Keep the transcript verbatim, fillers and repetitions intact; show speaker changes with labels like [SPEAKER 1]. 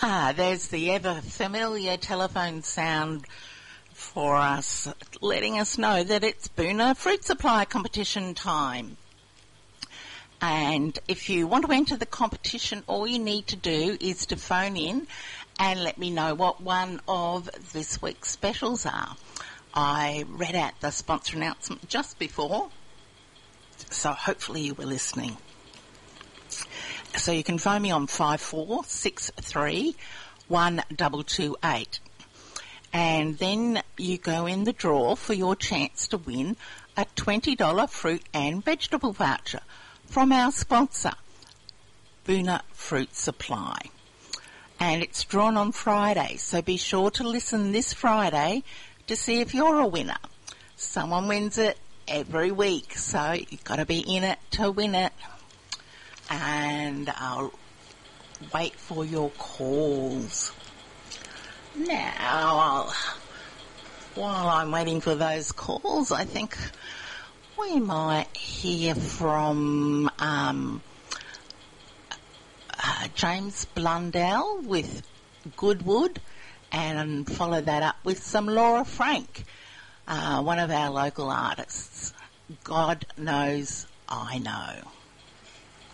[SPEAKER 1] Ah, there's the ever familiar telephone sound for us, letting us know that it's Boonah Fruit Supply competition time. And if you want to enter the competition, all you need to do is to phone in and let me know what one of this week's specials are. I read out the sponsor announcement just before, so hopefully you were listening. So you can phone me on five four six three one two two eight. And then you go in the draw for your chance to win a twenty dollars fruit and vegetable voucher from our sponsor, Boonah Fruit Supply. And it's drawn on Friday, so be sure to listen this Friday to see if you're a winner. Someone wins it every week, so you've got to be in it to win it. And I'll wait for your calls. Now, while I'm waiting for those calls, I think we might hear from um, uh, James Blundell with Goodwood, and follow that up with some Laura Frank, uh, one of our local artists. God Knows I Know.